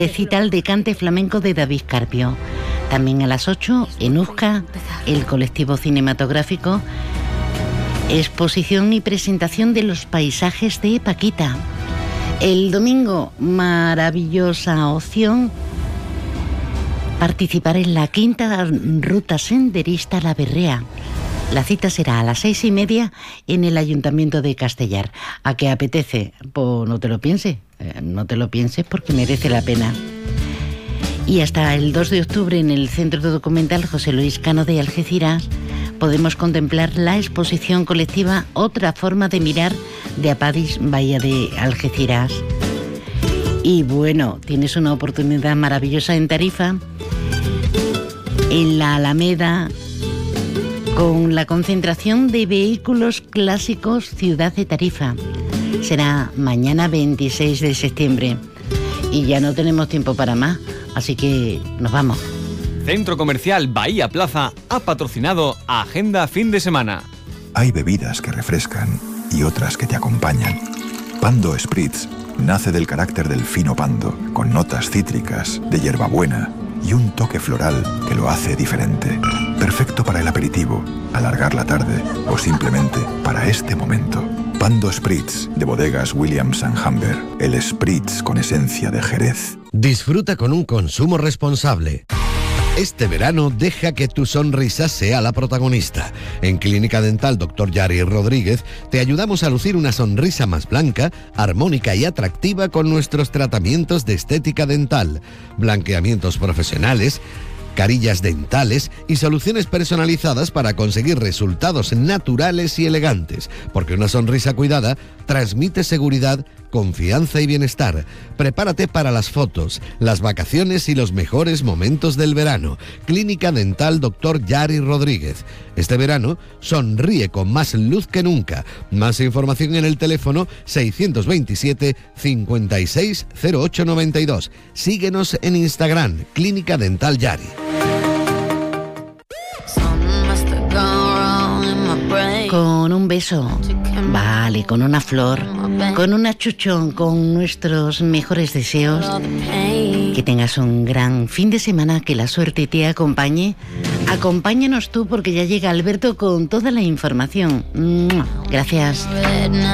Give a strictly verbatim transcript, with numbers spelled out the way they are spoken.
Recital de cante flamenco de David Carpio. También a las ocho, en Uzca, el colectivo cinematográfico, exposición y presentación de los paisajes de Paquita. El domingo, maravillosa opción, participar en la quinta ruta senderista La Berrea. La cita será a las seis y media en el Ayuntamiento de Castellar. ¿A qué apetece? Pues no te lo pienses, eh, no te lo pienses porque merece la pena. Y hasta el dos de octubre en el Centro Documental José Luis Cano de Algeciras podemos contemplar la exposición colectiva Otra forma de mirar de Apadis Bahía de Algeciras. Y bueno, tienes una oportunidad maravillosa en Tarifa, en la Alameda, con la concentración de vehículos clásicos Ciudad de Tarifa. Será mañana veintiséis de septiembre y ya no tenemos tiempo para más, así que nos vamos. Centro Comercial Bahía Plaza ha patrocinado Agenda Fin de Semana. Hay bebidas que refrescan y otras que te acompañan. Pando Spritz nace del carácter del fino pando, con notas cítricas, de hierbabuena y un toque floral que lo hace diferente. Perfecto para el aperitivo, alargar la tarde o simplemente para este momento. Pando Spritz, de bodegas Williams and Humber. El Spritz con esencia de Jerez. Disfruta con un consumo responsable. Este verano deja que tu sonrisa sea la protagonista. En Clínica Dental doctor Yari Rodríguez te ayudamos a lucir una sonrisa más blanca, armónica y atractiva con nuestros tratamientos de estética dental, blanqueamientos profesionales, carillas dentales y soluciones personalizadas para conseguir resultados naturales y elegantes, porque una sonrisa cuidada transmite seguridad, confianza y bienestar. Prepárate para las fotos, las vacaciones y los mejores momentos del verano. Clínica Dental doctor Yari Rodríguez. Este verano sonríe con más luz que nunca. Más información en el teléfono seiscientos veintisiete, cincuenta y seis, cero ocho noventa y dos. Síguenos en Instagram, Clínica Dental Yari. Con un beso, vale, con una flor, con un achuchón, con nuestros mejores deseos. Que tengas un gran fin de semana, que la suerte te acompañe. Acompáñanos tú porque ya llega Alberto con toda la información. Gracias.